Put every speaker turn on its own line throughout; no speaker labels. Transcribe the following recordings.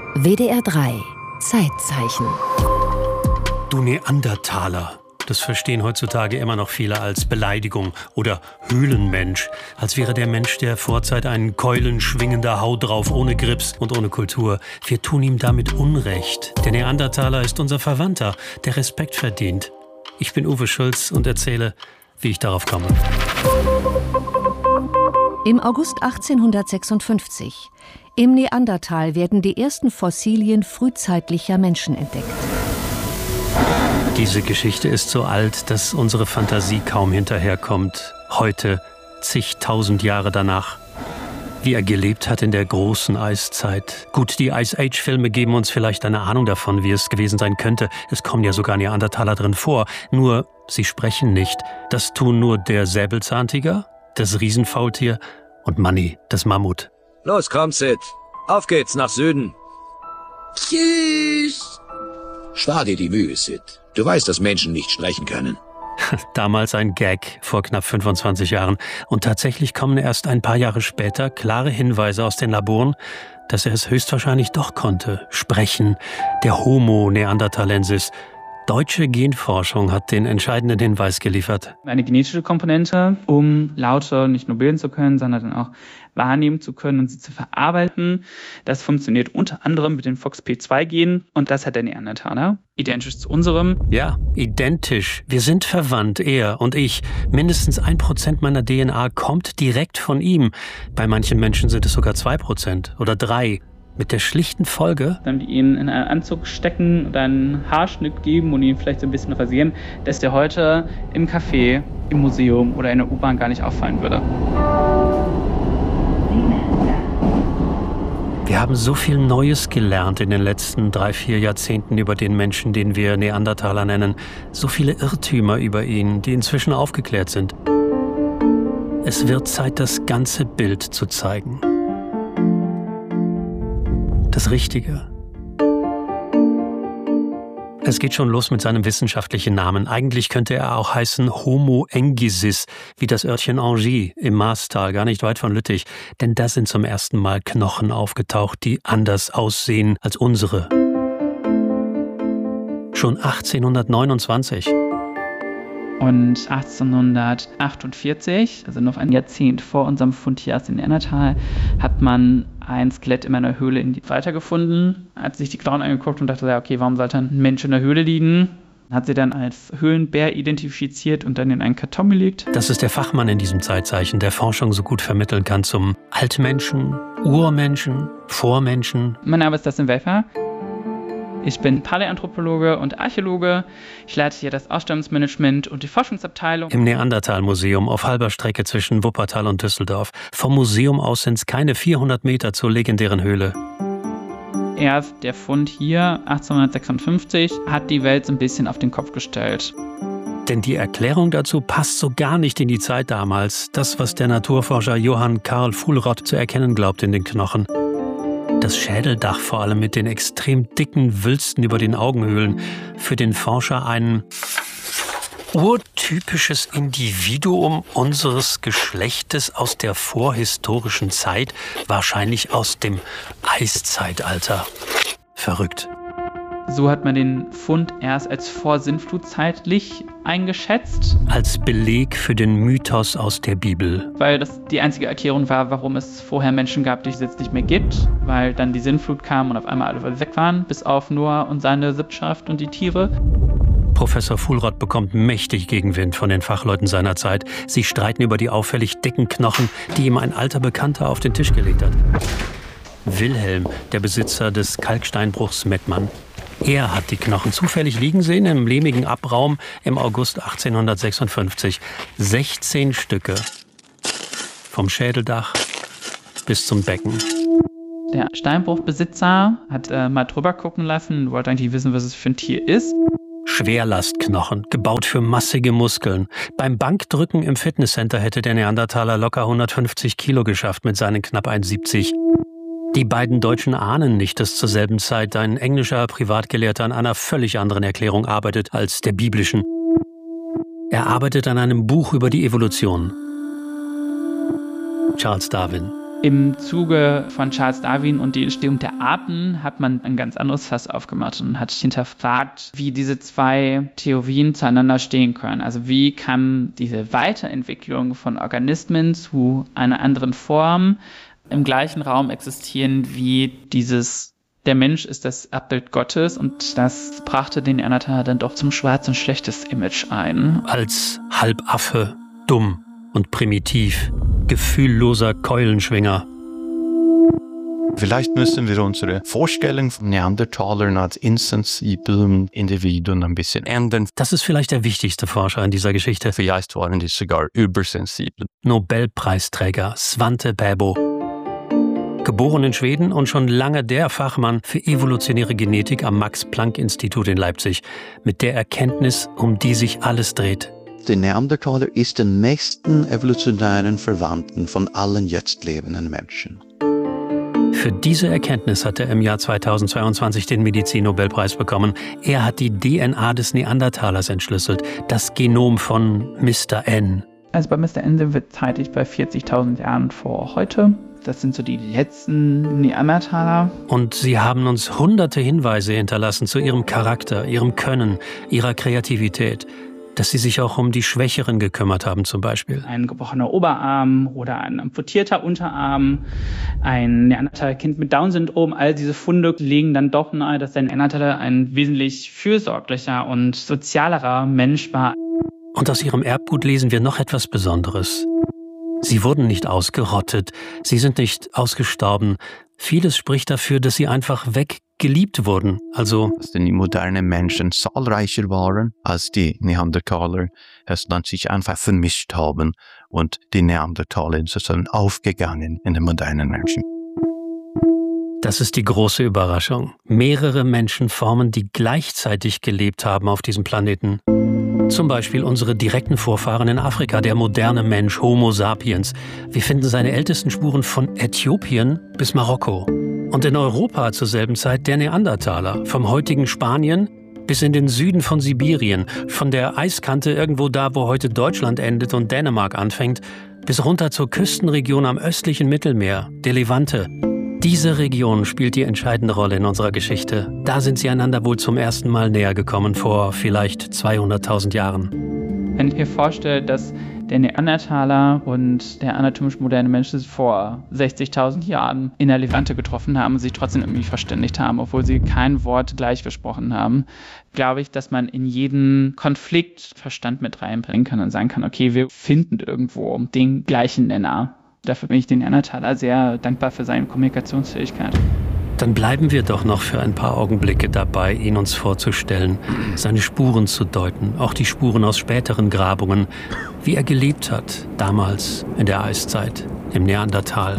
WDR 3 Zeitzeichen.
Du Neandertaler. Das verstehen heutzutage immer noch viele als Beleidigung oder Höhlenmensch. Als wäre der Mensch der Vorzeit ein keulenschwingender Hau drauf, ohne Grips und ohne Kultur. Wir tun ihm damit Unrecht. Der Neandertaler ist unser Verwandter, der Respekt verdient. Ich bin Uwe Schulz und erzähle, wie ich darauf komme.
Im August 1856. Im Neandertal werden die ersten Fossilien frühzeitlicher Menschen entdeckt.
Diese Geschichte ist so alt, dass unsere Fantasie kaum hinterherkommt. Heute, zigtausend Jahre danach. Wie er gelebt hat in der großen Eiszeit. Gut, die Ice-Age-Filme geben uns vielleicht eine Ahnung davon, wie es gewesen sein könnte. Es kommen ja sogar Neandertaler drin vor. Nur, sie sprechen nicht. Das tun nur der Säbelzahntiger, das Riesenfaultier und Manni, das Mammut.
Los, komm, Sid. Auf geht's nach Süden.
Tschüss. Spar dir die Mühe, Sid. Du weißt, dass Menschen nicht sprechen können.
Damals ein Gag, vor knapp 25 Jahren. Und tatsächlich kommen erst ein paar Jahre später klare Hinweise aus den Laboren, dass er es höchstwahrscheinlich doch konnte. Sprechen, der Homo neanderthalensis. Deutsche Genforschung hat den entscheidenden Hinweis geliefert.
Eine genetische Komponente, um Laute nicht nur bilden zu können, sondern dann auch wahrnehmen zu können und sie zu verarbeiten. Das funktioniert unter anderem mit den FOXP2-Genen und das hat der Neandertaler, identisch zu unserem.
Ja, identisch. Wir sind verwandt, er und ich. Mindestens 1% meiner DNA kommt direkt von ihm. Bei manchen Menschen sind es sogar 2% oder 3%. Mit der schlichten Folge,
Dann die ihn in einen Anzug stecken und einen Haarschnitt geben und ihn vielleicht so ein bisschen rasieren, dass der heute im Café, im Museum oder in der U-Bahn gar nicht auffallen würde.
wir haben so viel Neues gelernt in den letzten 3-4 Jahrzehnten über den Menschen, den wir Neandertaler nennen. So viele Irrtümer über ihn, die inzwischen aufgeklärt sind. Es wird Zeit, das ganze Bild zu zeigen. Das Richtige. Es geht schon los mit seinem wissenschaftlichen Namen. Eigentlich könnte er auch heißen Homo engisis, wie das Örtchen Angy im Maastal, gar nicht weit von Lüttich. Denn da sind zum ersten Mal Knochen aufgetaucht, die anders aussehen als unsere. Schon 1829.
Und 1848, also noch ein Jahrzehnt vor unserem Fund hier aus dem Neandertal, hat man ein Skelett in einer Höhle weitergefunden. Hat sich die Knochen angeguckt und dachte, ja, okay, warum sollte ein Mensch in der Höhle liegen? Hat sie dann als Höhlenbär identifiziert und dann in einen Karton gelegt.
Das ist der Fachmann in diesem Zeitzeichen, der Forschung so gut vermitteln kann zum Altmenschen, Urmenschen, Vormenschen.
Mein Name ist Dustin Welfer. Ich bin Paläanthropologe und Archäologe. Ich leite hier das Ausstellungsmanagement und die Forschungsabteilung.
Im Neandertal-Museum auf halber Strecke zwischen Wuppertal und Düsseldorf. Vom Museum aus sind es keine 400 Meter zur legendären Höhle.
Erst der Fund hier, 1856, hat die Welt so ein bisschen auf den Kopf gestellt.
Denn die Erklärung dazu passt so gar nicht in die Zeit damals. Das, was der Naturforscher Johann Karl Fuhlrott zu erkennen glaubt in den Knochen. Das Schädeldach vor allem mit den extrem dicken Wülsten über den Augenhöhlen. Für den Forscher ein urtypisches Individuum unseres Geschlechtes aus der vorhistorischen Zeit, wahrscheinlich aus dem Eiszeitalter. Verrückt.
So hat man den Fund erst als vorsintflutzeitlich eingeschätzt.
Als Beleg für den Mythos aus der Bibel.
Weil das die einzige Erklärung war, warum es vorher Menschen gab, die es jetzt nicht mehr gibt. Weil dann die Sintflut kam und auf einmal alle weg waren, bis auf Noah und seine Sippschaft und die Tiere.
Professor Fuhlrott bekommt mächtig Gegenwind von den Fachleuten seiner Zeit. Sie streiten über die auffällig dicken Knochen, die ihm ein alter Bekannter auf den Tisch gelegt hat. Wilhelm, der Besitzer des Kalksteinbruchs Mettmann. Er hat die Knochen zufällig liegen sehen im lehmigen Abraum im August 1856. 16 Stücke. Vom Schädeldach bis zum Becken.
Der Steinbruchbesitzer hat mal drüber gucken lassen und wollte eigentlich wissen, was es für ein Tier ist.
Schwerlastknochen, gebaut für massige Muskeln. Beim Bankdrücken im Fitnesscenter hätte der Neandertaler locker 150 Kilo geschafft mit seinen knapp 1,70. Die beiden Deutschen ahnen nicht, dass zur selben Zeit ein englischer Privatgelehrter an einer völlig anderen Erklärung arbeitet als der biblischen. Er arbeitet an einem Buch über die Evolution. Charles Darwin.
Im Zuge von Charles Darwin und die Entstehung der Arten hat man ein ganz anderes Fass aufgemacht und hat hinterfragt, wie diese zwei Theorien zueinander stehen können. Also wie kann diese Weiterentwicklung von Organismen zu einer anderen Form im gleichen Raum existieren wie der Mensch ist das Abbild Gottes, und das brachte den Neandertaler dann doch zum schwarz und schlechtes Image ein.
Als Halbaffe, dumm und primitiv, gefühlloser Keulenschwinger.
Vielleicht müssen wir unsere Vorstellung von Neandertalern als insensiblen Individuen ein bisschen ändern.
Das ist vielleicht der wichtigste Forscher in dieser Geschichte.
Vielleicht waren die sogar übersensibel.
Nobelpreisträger Svante Pääbo. Geboren in Schweden und schon lange der Fachmann für evolutionäre Genetik am Max-Planck-Institut in Leipzig, mit der Erkenntnis, um die sich alles dreht.
Der Neandertaler ist den nächsten evolutionären Verwandten von allen jetzt lebenden Menschen.
Für diese Erkenntnis hat er im Jahr 2022 den Medizin-Nobelpreis bekommen. Er hat die DNA des Neandertalers entschlüsselt, das Genom von Mr. N.
Also bei Mr. N sind wir zeitlich bei 40.000 Jahren vor heute. Das sind so die letzten Neandertaler.
Und sie haben uns hunderte Hinweise hinterlassen zu ihrem Charakter, ihrem Können, ihrer Kreativität. Dass sie sich auch um die Schwächeren gekümmert haben zum Beispiel.
Ein gebrochener Oberarm oder ein amputierter Unterarm, ein Neandertaler-Kind mit Down-Syndrom, all diese Funde legen dann doch nahe, dass der Neandertaler ein wesentlich fürsorglicher und sozialerer Mensch war.
Und aus ihrem Erbgut lesen wir noch etwas Besonderes. Sie wurden nicht ausgerottet, sie sind nicht ausgestorben. Vieles spricht dafür, dass sie einfach weggeliebt wurden. Also,
dass die modernen Menschen zahlreicher waren als die Neandertaler, dass dann sich einfach vermischt haben und die Neandertaler sozusagen aufgegangen in den modernen Menschen.
Das ist die große Überraschung. Mehrere Menschenformen, die gleichzeitig gelebt haben auf diesem Planeten. Zum Beispiel unsere direkten Vorfahren in Afrika, der moderne Mensch Homo sapiens. Wir finden seine ältesten Spuren von Äthiopien bis Marokko. Und in Europa zur selben Zeit der Neandertaler, vom heutigen Spanien bis in den Süden von Sibirien, von der Eiskante irgendwo da, wo heute Deutschland endet und Dänemark anfängt, bis runter zur Küstenregion am östlichen Mittelmeer, der Levante. Diese Region spielt die entscheidende Rolle in unserer Geschichte. Da sind sie einander wohl zum ersten Mal näher gekommen, vor vielleicht 200.000 Jahren.
Wenn ich mir vorstelle, dass der Neandertaler und der anatomisch moderne Mensch sich vor 60.000 Jahren in der Levante getroffen haben und sich trotzdem irgendwie verständigt haben, obwohl sie kein Wort gleich gesprochen haben, glaube ich, dass man in jeden Konflikt Verstand mit reinbringen kann und sagen kann, okay, wir finden irgendwo den gleichen Nenner. Dafür bin ich den Neandertaler sehr dankbar für seine Kommunikationsfähigkeit.
Dann bleiben wir doch noch für ein paar Augenblicke dabei, ihn uns vorzustellen, seine Spuren zu deuten, auch die Spuren aus späteren Grabungen, wie er gelebt hat, damals in der Eiszeit, im Neandertal.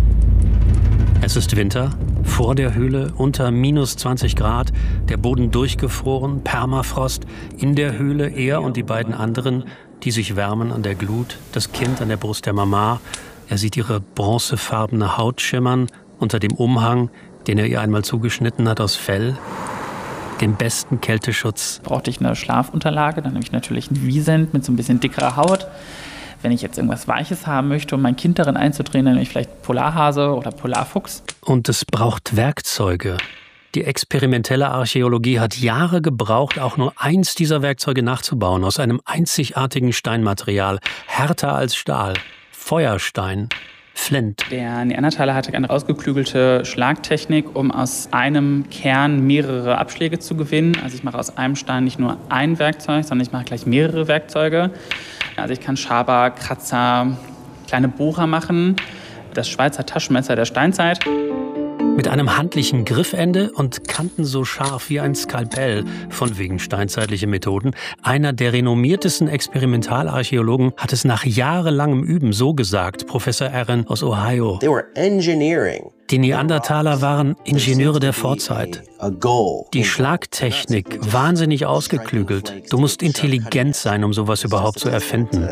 Es ist Winter, vor der Höhle unter -20 Grad, der Boden durchgefroren, Permafrost, in der Höhle er und die beiden anderen, die sich wärmen an der Glut, das Kind an der Brust der Mama. Er sieht ihre bronzefarbene Haut schimmern unter dem Umhang, den er ihr einmal zugeschnitten hat aus Fell, dem besten Kälteschutz.
Brauchte ich eine Schlafunterlage, dann nehme ich natürlich einen Wiesent mit so ein bisschen dickerer Haut. Wenn ich jetzt irgendwas Weiches haben möchte, um mein Kind darin einzudrehen, dann nehme ich vielleicht Polarhase oder Polarfuchs.
Und es braucht Werkzeuge. Die experimentelle Archäologie hat Jahre gebraucht, auch nur eins dieser Werkzeuge nachzubauen, aus einem einzigartigen Steinmaterial, härter als Stahl. Feuerstein, Flint.
Der Neandertaler hatte eine ausgeklügelte Schlagtechnik, um aus einem Kern mehrere Abschläge zu gewinnen. Also ich mache aus einem Stein nicht nur ein Werkzeug, sondern ich mache gleich mehrere Werkzeuge. Also ich kann Schaber, Kratzer, kleine Bohrer machen, das Schweizer Taschenmesser der Steinzeit.
Mit einem handlichen Griffende und Kanten so scharf wie ein Skalpell, von wegen steinzeitliche Methoden. Einer der renommiertesten Experimentalarchäologen hat es nach jahrelangem Üben so gesagt, Professor Aaron aus Ohio. Die Neandertaler waren Ingenieure der Vorzeit. Die Schlagtechnik, wahnsinnig ausgeklügelt. Du musst intelligent sein, um sowas überhaupt zu erfinden.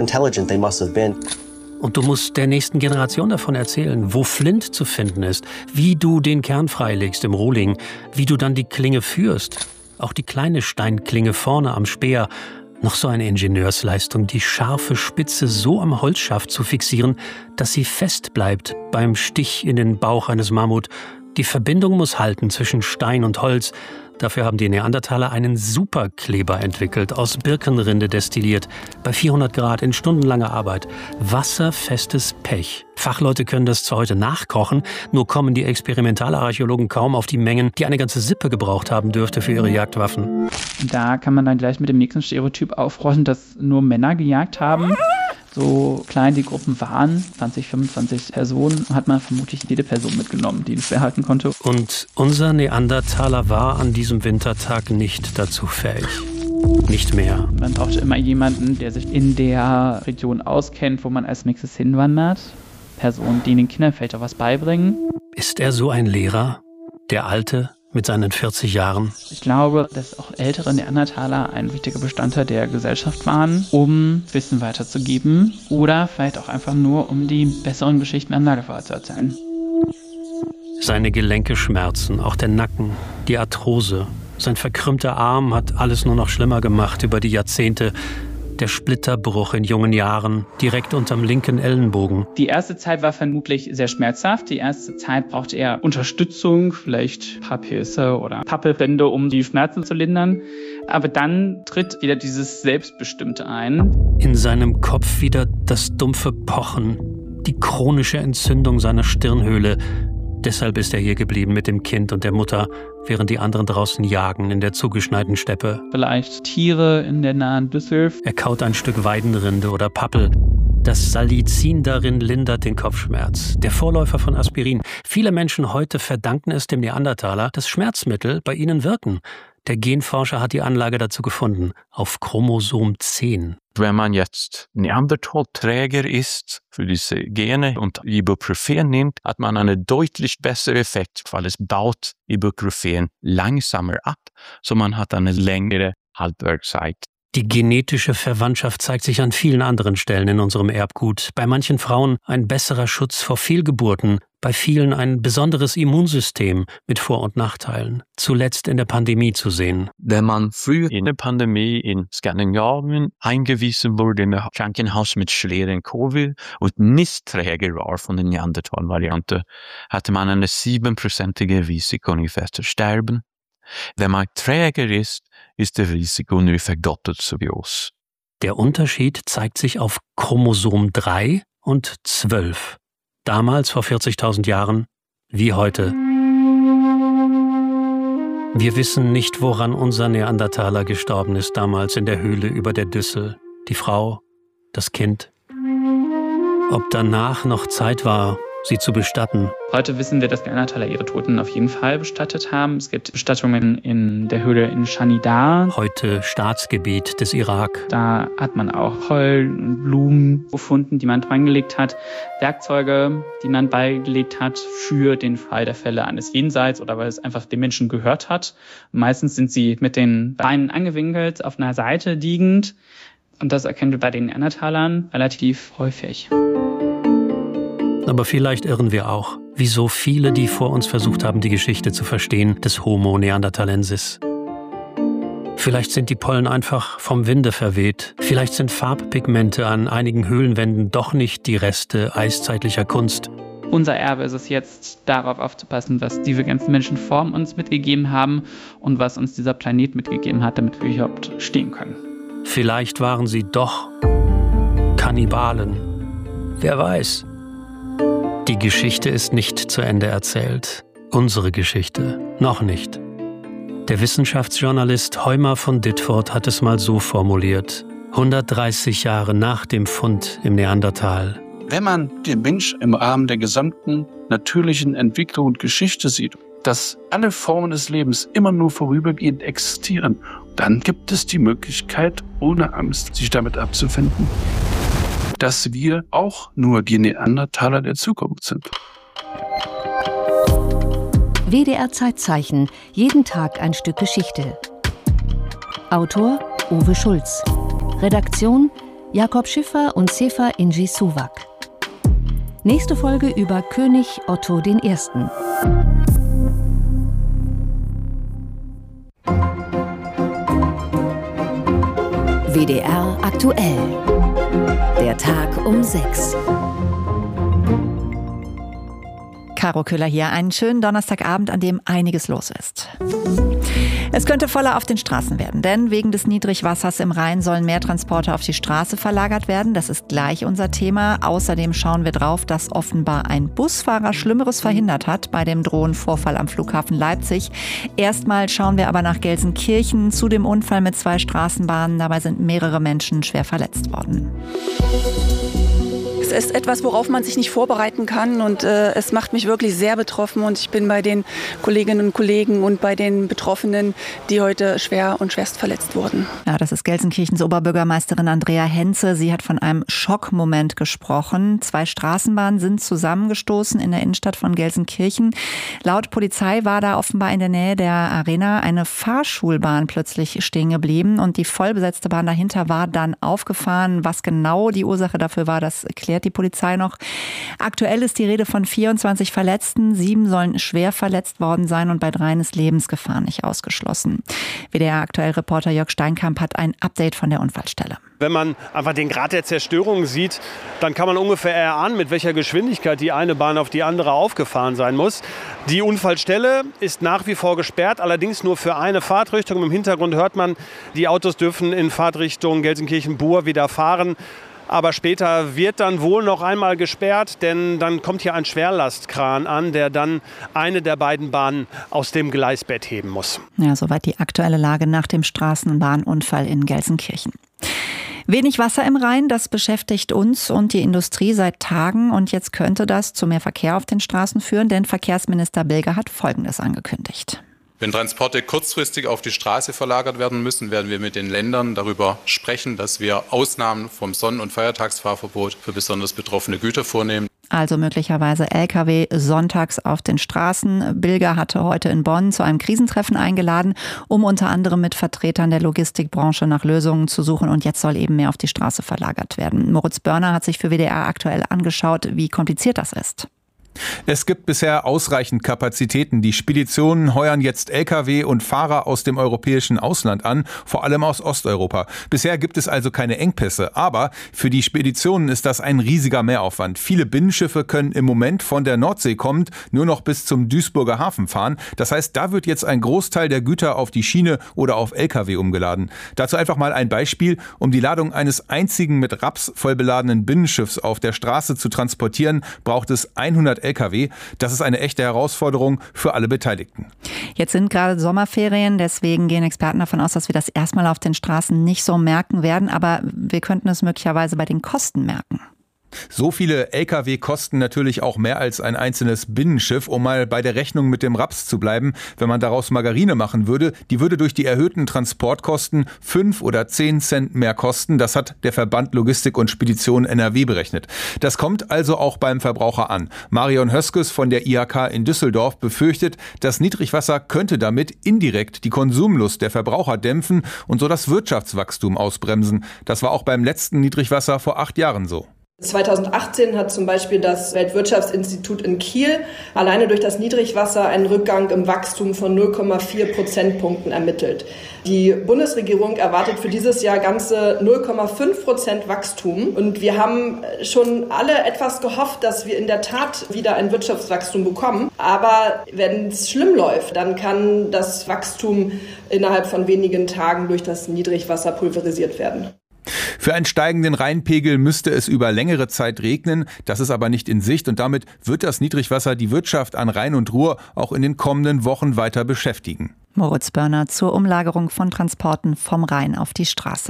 Und du musst der nächsten Generation davon erzählen, wo Flint zu finden ist, wie du den Kern freilegst im Rohling, wie du dann die Klinge führst. Auch die kleine Steinklinge vorne am Speer. Noch so eine Ingenieursleistung, die scharfe Spitze so am Holzschaft zu fixieren, dass sie fest bleibt beim Stich in den Bauch eines Mammut. Die Verbindung muss halten zwischen Stein und Holz. Dafür haben die Neandertaler einen Superkleber entwickelt, aus Birkenrinde destilliert, bei 400 Grad in stundenlanger Arbeit. Wasserfestes Pech. Fachleute können das zwar heute nachkochen, nur kommen die Experimentalarchäologen kaum auf die Mengen, die eine ganze Sippe gebraucht haben dürfte für ihre Jagdwaffen.
Da kann man dann gleich mit dem nächsten Stereotyp aufräumen, dass nur Männer gejagt haben. So klein die Gruppen waren, 20, 25 Personen, hat man vermutlich jede Person mitgenommen, die es behalten konnte.
Und unser Neandertaler war an diesem Wintertag nicht dazu fähig. Nicht mehr.
Man brauchte immer jemanden, der sich in der Region auskennt, wo man als nächstes hinwandert. Personen, die den Kindern vielleicht auch was beibringen.
Ist er so ein Lehrer? Der Alte? Mit seinen 40 Jahren.
Ich glaube, dass auch ältere Neandertaler ein wichtiger Bestandteil der Gesellschaft waren, um Wissen weiterzugeben oder vielleicht auch einfach nur, um die besseren Geschichten am Lagerfeuer zu erzählen.
Seine Gelenke schmerzen, auch der Nacken, die Arthrose. Sein verkrümmter Arm hat alles nur noch schlimmer gemacht über die Jahrzehnte. Der Splitterbruch in jungen Jahren, direkt unterm linken Ellenbogen.
Die erste Zeit war vermutlich sehr schmerzhaft. Die erste Zeit brauchte er Unterstützung, vielleicht Papphilfe oder Pappelbände, um die Schmerzen zu lindern. Aber dann tritt wieder dieses Selbstbestimmte ein.
In seinem Kopf wieder das dumpfe Pochen, die chronische Entzündung seiner Stirnhöhle. Deshalb ist er hier geblieben mit dem Kind und der Mutter, während die anderen draußen jagen in der zugeschneiten Steppe.
Vielleicht Tiere in der nahen Düsseldorf.
Er kaut ein Stück Weidenrinde oder Pappel. Das Salicin darin lindert den Kopfschmerz. Der Vorläufer von Aspirin. Viele Menschen heute verdanken es dem Neandertaler, dass Schmerzmittel bei ihnen wirken. Der Genforscher hat die Anlage dazu gefunden, auf Chromosom 10.
Wenn man jetzt Neandertal-Träger ist für diese Gene und Ibuprofen nimmt, hat man einen deutlich besseren Effekt, weil es baut Ibuprofen langsamer ab, so man hat eine längere Halbwertszeit.
Die genetische Verwandtschaft zeigt sich an vielen anderen Stellen in unserem Erbgut. Bei manchen Frauen ein besserer Schutz vor Fehlgeburten, bei vielen ein besonderes Immunsystem mit Vor- und Nachteilen. Zuletzt in der Pandemie zu sehen.
Wenn man früher in der Pandemie in Skandinavien eingewiesen wurde im Krankenhaus mit schweren Covid und nicht Träger war von der Neandertal-Variante, hatte man eine 7%ige Risiko ungefähr zu sterben. Wenn man Träger ist das Risiko ungefähr doppelt so groß.
Der Unterschied zeigt sich auf Chromosom 3 und 12. Damals, vor 40.000 Jahren, wie heute. Wir wissen nicht, woran unser Neandertaler gestorben ist damals in der Höhle über der Düssel. Die Frau, das Kind. Ob danach noch Zeit war, sie zu bestatten.
Heute wissen wir, dass Neandertaler ihre Toten auf jeden Fall bestattet haben. Es gibt Bestattungen in der Höhle in Shanidar.
Heute Staatsgebiet des Irak.
Da hat man auch Heu und Blumen gefunden, die man reingelegt hat. Werkzeuge, die man beigelegt hat für den Fall der Fälle eines Jenseits oder weil es einfach dem Menschen gehört hat. Meistens sind sie mit den Beinen angewinkelt, auf einer Seite liegend. Und das erkennen wir bei den Neandertalern relativ häufig.
Aber vielleicht irren wir auch, wie so viele, die vor uns versucht haben, die Geschichte zu verstehen, des Homo neanderthalensis. Vielleicht sind die Pollen einfach vom Winde verweht. Vielleicht sind Farbpigmente an einigen Höhlenwänden doch nicht die Reste eiszeitlicher Kunst.
Unser Erbe ist es jetzt, darauf aufzupassen, was diese ganzen Menschen vor uns mitgegeben haben und was uns dieser Planet mitgegeben hat, damit wir überhaupt stehen können.
Vielleicht waren sie doch Kannibalen. Wer weiß. Die Geschichte ist nicht zu Ende erzählt. Unsere Geschichte noch nicht. Der Wissenschaftsjournalist Heumer von Ditford hat es mal so formuliert. 130 Jahre nach dem Fund im Neandertal.
Wenn man den Mensch im Rahmen der gesamten natürlichen Entwicklung und Geschichte sieht, dass alle Formen des Lebens immer nur vorübergehend existieren, dann gibt es die Möglichkeit, ohne Angst sich damit abzufinden, dass wir auch nur die Neandertaler der Zukunft sind.
WDR Zeitzeichen, jeden Tag ein Stück Geschichte. Autor Uwe Schulz. Redaktion Jakob Schiffer und Sefa Inji Suwak. Nächste Folge über König Otto I. WDR aktuell. Der Tag um 6.
Caro Köhler hier. Einen schönen Donnerstagabend, an dem einiges los ist. Es könnte voller auf den Straßen werden, denn wegen des Niedrigwassers im Rhein sollen mehr Transporte auf die Straße verlagert werden. Das ist gleich unser Thema. Außerdem schauen wir drauf, dass offenbar ein Busfahrer Schlimmeres verhindert hat bei dem drohenden Vorfall am Flughafen Leipzig. Erstmal schauen wir aber nach Gelsenkirchen zu dem Unfall mit 2 Straßenbahnen. Dabei sind mehrere Menschen schwer verletzt worden.
Es ist etwas, worauf man sich nicht vorbereiten kann und es macht mich wirklich sehr betroffen und ich bin bei den Kolleginnen und Kollegen und bei den Betroffenen, die heute schwer und schwerst verletzt wurden.
Ja, das ist Gelsenkirchens Oberbürgermeisterin Andrea Henze. Sie hat von einem Schockmoment gesprochen. 2 Straßenbahnen sind zusammengestoßen in der Innenstadt von Gelsenkirchen. Laut Polizei war da offenbar in der Nähe der Arena eine Fahrschulbahn plötzlich stehen geblieben und die vollbesetzte Bahn dahinter war dann aufgefahren. Was genau die Ursache dafür war, das klärt die Polizei noch. Aktuell ist die Rede von 24 Verletzten. 7 sollen schwer verletzt worden sein und bei 3 ist Lebensgefahr nicht ausgeschlossen. WDR-Aktuell-Reporter Jörg Steinkamp hat ein Update von der Unfallstelle.
Wenn man einfach den Grad der Zerstörung sieht, dann kann man ungefähr erahnen, mit welcher Geschwindigkeit die eine Bahn auf die andere aufgefahren sein muss. Die Unfallstelle ist nach wie vor gesperrt, allerdings nur für eine Fahrtrichtung. Im Hintergrund hört man, die Autos dürfen in Fahrtrichtung Gelsenkirchen-Bur wieder fahren. Aber später wird dann wohl noch einmal gesperrt, denn dann kommt hier ein Schwerlastkran an, der dann eine der beiden Bahnen aus dem Gleisbett heben muss.
Ja, soweit die aktuelle Lage nach dem Straßenbahnunfall in Gelsenkirchen. Wenig Wasser im Rhein, das beschäftigt uns und die Industrie seit Tagen. Und jetzt könnte das zu mehr Verkehr auf den Straßen führen, denn Verkehrsminister Bilger hat Folgendes angekündigt.
Wenn Transporte kurzfristig auf die Straße verlagert werden müssen, werden wir mit den Ländern darüber sprechen, dass wir Ausnahmen vom Sonn- und Feiertagsfahrverbot für besonders betroffene Güter vornehmen.
Also möglicherweise Lkw sonntags auf den Straßen. Bilger hatte heute in Bonn zu einem Krisentreffen eingeladen, um unter anderem mit Vertretern der Logistikbranche nach Lösungen zu suchen. Und jetzt soll eben mehr auf die Straße verlagert werden. Moritz Börner hat sich für WDR aktuell angeschaut, wie kompliziert das ist.
Es gibt bisher ausreichend Kapazitäten. Die Speditionen heuern jetzt Lkw und Fahrer aus dem europäischen Ausland an, vor allem aus Osteuropa. Bisher gibt es also keine Engpässe, aber für die Speditionen ist das ein riesiger Mehraufwand. Viele Binnenschiffe können im Moment von der Nordsee kommend nur noch bis zum Duisburger Hafen fahren. Das heißt, da wird jetzt ein Großteil der Güter auf die Schiene oder auf Lkw umgeladen. Dazu einfach mal ein Beispiel. Um die Ladung eines einzigen mit Raps voll beladenen Binnenschiffs auf der Straße zu transportieren, braucht es 100 Lkw. Das ist eine echte Herausforderung für alle Beteiligten.
Jetzt sind gerade Sommerferien, deswegen gehen Experten davon aus, dass wir das erstmal auf den Straßen nicht so merken werden, aber wir könnten es möglicherweise bei den Kosten merken.
So viele Lkw kosten natürlich auch mehr als ein einzelnes Binnenschiff. Um mal bei der Rechnung mit dem Raps zu bleiben, wenn man daraus Margarine machen würde, die würde durch die erhöhten Transportkosten 5 oder 10 Cent mehr kosten. Das hat der Verband Logistik und Spedition NRW berechnet. Das kommt also auch beim Verbraucher an. Marion Höskes von der IHK in Düsseldorf befürchtet, das Niedrigwasser könnte damit indirekt die Konsumlust der Verbraucher dämpfen und so das Wirtschaftswachstum ausbremsen. Das war auch beim letzten Niedrigwasser vor 8 Jahren so.
2018 hat zum Beispiel das Weltwirtschaftsinstitut in Kiel alleine durch das Niedrigwasser einen Rückgang im Wachstum von 0,4 Prozentpunkten ermittelt. Die Bundesregierung erwartet für dieses Jahr ganze 0,5% Wachstum. Und wir haben schon alle etwas gehofft, dass wir in der Tat wieder ein Wirtschaftswachstum bekommen. Aber wenn es schlimm läuft, dann kann das Wachstum innerhalb von wenigen Tagen durch das Niedrigwasser pulverisiert werden.
Für einen steigenden Rheinpegel müsste es über längere Zeit regnen. Das ist aber nicht in Sicht und damit wird das Niedrigwasser die Wirtschaft an Rhein und Ruhr auch in den kommenden Wochen weiter beschäftigen.
Moritz Börner zur Umlagerung von Transporten vom Rhein auf die Straße.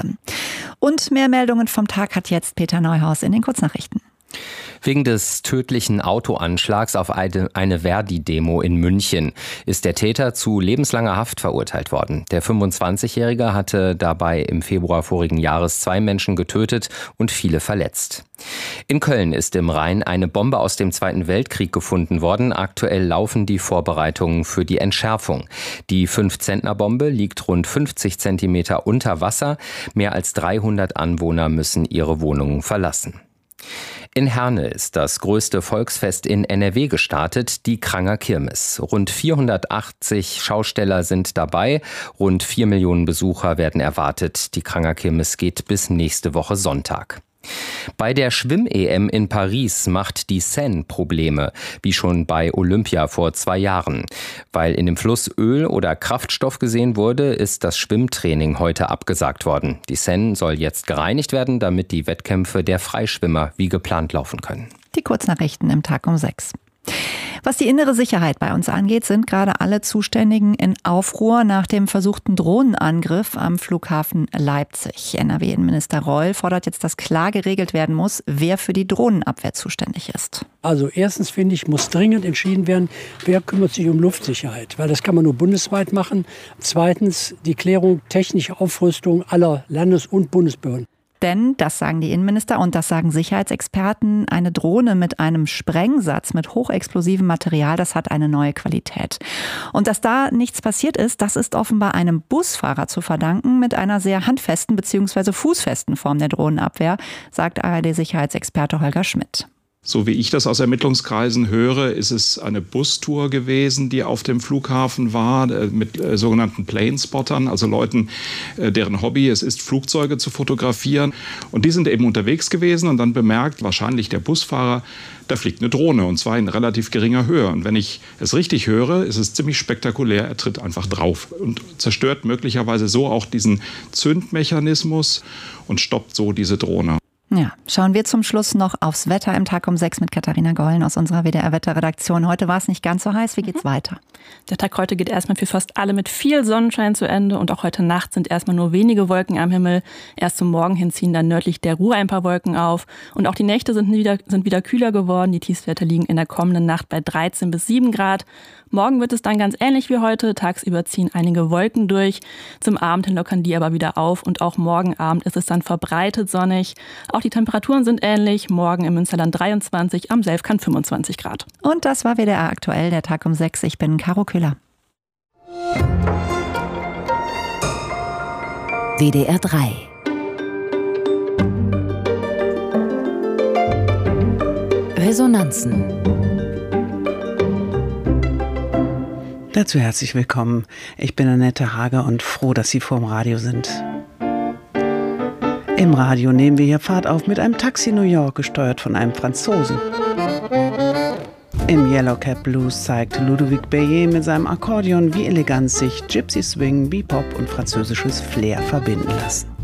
Und mehr Meldungen vom Tag hat jetzt Peter Neuhaus in den Kurznachrichten.
Wegen des tödlichen Autoanschlags auf eine Verdi-Demo in München ist der Täter zu lebenslanger Haft verurteilt worden. Der 25-Jährige hatte dabei im Februar vorigen Jahres 2 Menschen getötet und viele verletzt. In Köln ist im Rhein eine Bombe aus dem Zweiten Weltkrieg gefunden worden. Aktuell laufen die Vorbereitungen für die Entschärfung. Die 5-Zentner-Bombe liegt rund 50 Zentimeter unter Wasser. Mehr als 300 Anwohner müssen ihre Wohnungen verlassen. In Herne ist das größte Volksfest in NRW gestartet, die Kranger Kirmes. Rund 480 Schausteller sind dabei, rund 4 Millionen Besucher werden erwartet. Die Kranger Kirmes geht bis nächste Woche Sonntag. Bei der Schwimm-EM in Paris macht die Seine Probleme, wie schon bei Olympia vor 2 Jahren. Weil in dem Fluss Öl oder Kraftstoff gesehen wurde, ist das Schwimmtraining heute abgesagt worden. Die Seine soll jetzt gereinigt werden, damit die Wettkämpfe der Freischwimmer wie geplant laufen können.
Die Kurznachrichten im Tag um 6. Was die innere Sicherheit bei uns angeht, sind gerade alle Zuständigen in Aufruhr nach dem versuchten Drohnenangriff am Flughafen Leipzig. NRW-Innenminister Reul fordert jetzt, dass klar geregelt werden muss, wer für die Drohnenabwehr zuständig ist.
Also erstens finde ich, muss dringend entschieden werden, wer kümmert sich um Luftsicherheit, weil das kann man nur bundesweit machen. Zweitens die Klärung technische Aufrüstung aller Landes- und Bundesbehörden.
Denn, das sagen die Innenminister und das sagen Sicherheitsexperten, eine Drohne mit einem Sprengsatz mit hochexplosivem Material, das hat eine neue Qualität. Und dass da nichts passiert ist, das ist offenbar einem Busfahrer zu verdanken mit einer sehr handfesten bzw. fußfesten Form der Drohnenabwehr, sagt ARD-Sicherheitsexperte Holger Schmidt.
So wie ich das aus Ermittlungskreisen höre, ist es eine Bustour gewesen, die auf dem Flughafen war, mit sogenannten Planespottern, also Leuten, deren Hobby es ist, Flugzeuge zu fotografieren. Und die sind eben unterwegs gewesen und dann bemerkt wahrscheinlich der Busfahrer, da fliegt eine Drohne und zwar in relativ geringer Höhe. Und wenn ich es richtig höre, ist es ziemlich spektakulär. Er tritt einfach drauf und zerstört möglicherweise so auch diesen Zündmechanismus und stoppt so diese Drohne.
Ja, schauen wir zum Schluss noch aufs Wetter im Tag um 6 mit Katharina Gollen aus unserer WDR-Wetterredaktion. Heute war es nicht ganz so heiß. Wie geht's weiter?
Der Tag heute geht erstmal für fast alle mit viel Sonnenschein zu Ende und auch heute Nacht sind erstmal nur wenige Wolken am Himmel. Erst zum Morgen hin ziehen dann nördlich der Ruhr ein paar Wolken auf und auch die Nächte sind wieder kühler geworden. Die Tiefstwerte liegen in der kommenden Nacht bei 13 bis 7 Grad. Morgen wird es dann ganz ähnlich wie heute. Tagsüber ziehen einige Wolken durch. Zum Abend hin lockern die aber wieder auf und auch morgen Abend ist es dann verbreitet sonnig. Auch die Temperaturen sind ähnlich. Morgen im Münsterland 23, am Selfkant 25 Grad.
Und das war WDR aktuell, der Tag um 6. Ich bin Caro Köhler.
WDR 3 Resonanzen.
Dazu herzlich willkommen. Ich bin Annette Hager und froh, dass Sie vorm Radio sind. Im Radio nehmen wir hier Fahrt auf mit einem Taxi New York, gesteuert von einem Franzosen. Im Yellow Cab Blues zeigt Ludovic Beyer mit seinem Akkordeon, wie elegant sich Gypsy Swing, Bebop und französisches Flair verbinden lassen.